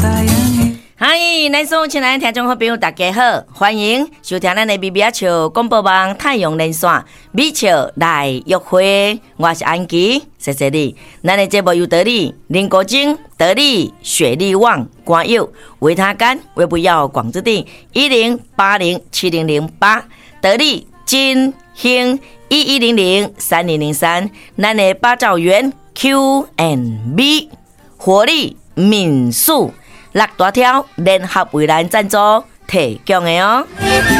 嗨，咱所有亲爱的听众好朋友，大家好，欢迎收听咱的米米仔笑广播网太阳连线米笑来约会，我是安琪，谢谢你。咱的节目有道理，林国晶、得力、雪力旺、关友、维他干、微不要广之地10807008，得力金兴11003003，咱的八兆元 Q&B 活力民宿。6大条联合为咱赞助提供的哦。